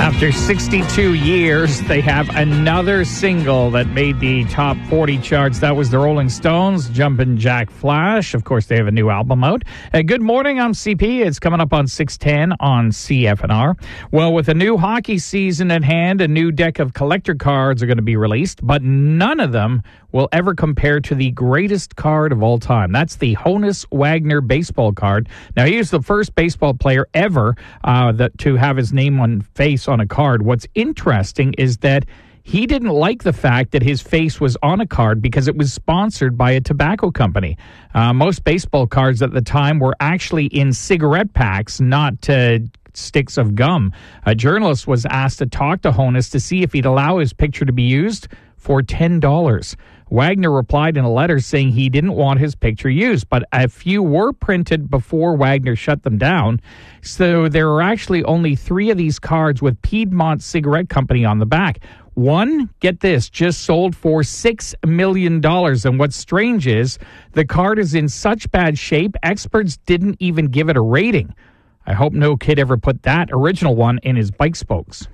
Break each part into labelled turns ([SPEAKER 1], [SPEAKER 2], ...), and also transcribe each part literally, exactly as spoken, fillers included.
[SPEAKER 1] After sixty-two years, they have another single that made the top forty charts. That was the Rolling Stones, Jumpin' Jack Flash. Of course, they have a new album out. Uh, good morning, I'm C P. It's coming up on six ten on C F N R. Well, with a new hockey season at hand, a new deck of collector cards are going to be released, but none of them will ever compare to the greatest card of all time. That's the Honus Wagner baseball card. Now, he is the first baseball player ever uh, that to have his name on face on a card. What's interesting is that he didn't like the fact that his face was on a card because it was sponsored by a tobacco company. Uh, most baseball cards at the time were actually in cigarette packs, not uh, sticks of gum. A journalist was asked to talk to Honus to see if he'd allow his picture to be used for ten dollars. Wagner replied in a letter saying he didn't want his picture used, but a few were printed before Wagner shut them down. So there are actually only three of these cards with Piedmont Cigarette Company on the back. One, get this, just sold for six million dollars. And what's strange is the card is in such bad shape, experts didn't even give it a rating. I hope no kid ever put that original one in his bike spokes.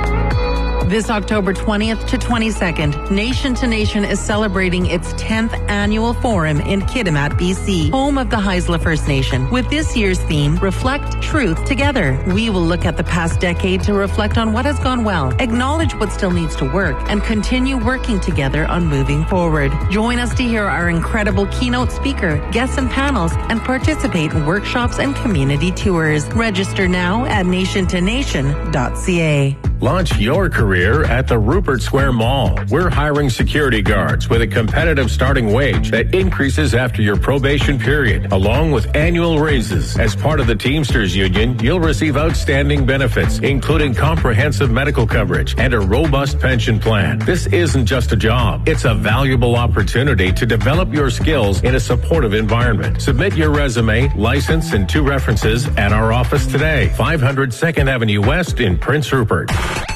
[SPEAKER 2] This October twentieth to twenty-second, Nation to Nation is celebrating its tenth annual forum in Kitimat, B C, home of the Haisla First Nation. With this year's theme, Reflect Truth Together. We will look at the past decade to reflect on what has gone well, acknowledge what still needs to work, and continue working together on moving forward. Join us to hear our incredible keynote speaker, guests and panels, and participate in workshops and community tours. Register now at nation to nation dot c a.
[SPEAKER 3] Launch your career at the Rupert Square Mall. We're hiring security guards with a competitive starting wage that increases after your probation period, along with annual raises. As part of the Teamsters Union, you'll receive outstanding benefits, including comprehensive medical coverage and a robust pension plan. This isn't just a job. It's a valuable opportunity to develop your skills in a supportive environment. Submit your resume, license, and two references at our office today, five hundred second Avenue West in Prince Rupert.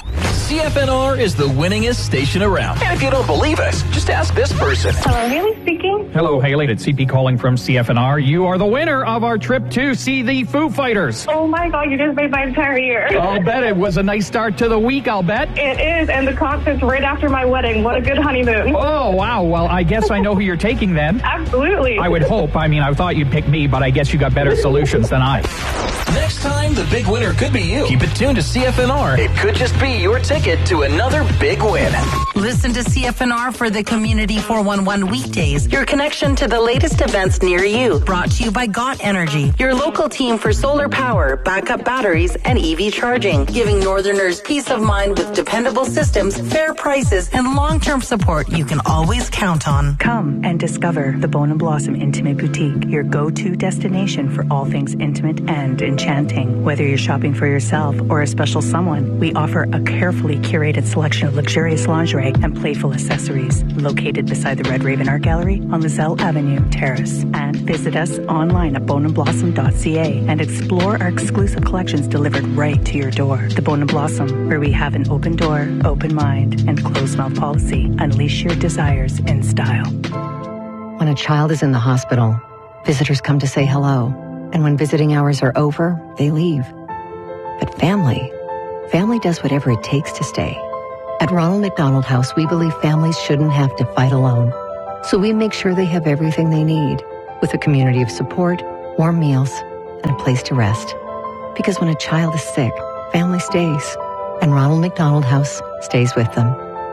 [SPEAKER 4] C F N R is the winningest station around. And if you don't believe us, just ask this person.
[SPEAKER 5] Hello, Haley speaking.
[SPEAKER 1] Hello, Haley. It's C P calling from C F N R. You are the winner of our trip to see the Foo Fighters.
[SPEAKER 5] Oh my God, you just made my entire year.
[SPEAKER 1] I'll bet it was a nice start to the week, I'll bet.
[SPEAKER 5] It is, and the concert's right after my wedding. What a good honeymoon.
[SPEAKER 1] Oh, wow. Well, I guess I know who you're taking then.
[SPEAKER 5] Absolutely.
[SPEAKER 1] I would hope. I mean, I thought you'd pick me, but I guess you got better solutions than I.
[SPEAKER 4] Next time, the big winner could be you. Keep it tuned to C F N R. It could just be your ticket to another big win.
[SPEAKER 2] Listen to C F N R for the Community four one one weekdays, your connection to the latest events near you. Brought to you by G O T Energy, your local team for solar power, backup batteries, and E V charging, giving Northerners peace of mind with dependable systems, fair prices, and long-term support you can always count on.
[SPEAKER 6] Come and discover the Bone and Blossom Intimate Boutique, your go-to destination for all things intimate and enchanting. Whether you're shopping for yourself or a special someone, we offer a carefully curated selection of luxurious lingerie and playful accessories. Located beside the Red Raven Art Gallery on Lizelle Avenue, Terrace. And visit us online at bone and blossom dot c a and explore our exclusive collections delivered right to your door. The Bone and Blossom, where we have an open door, open mind, and closed mouth policy. Unleash your desires in style.
[SPEAKER 7] When a child is in the hospital, visitors come to say hello. And when visiting hours are over, they leave. But family, family does whatever it takes to stay. At Ronald McDonald House, we believe families shouldn't have to fight alone. So we make sure they have everything they need, with a community of support, warm meals, and a place to rest. Because when a child is sick, family stays, and Ronald McDonald House stays with them.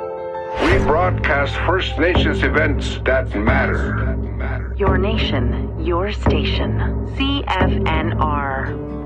[SPEAKER 8] We broadcast First Nations events that matter.
[SPEAKER 9] Your nation, your station. C F N R.